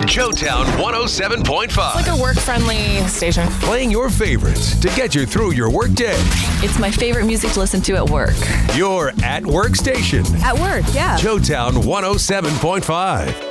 Joetown 107.5. It's like a work-friendly station. Playing your favorites to get you through your workday. It's my favorite music to listen to at work. Your at-work station. At work, yeah. Joetown 107.5.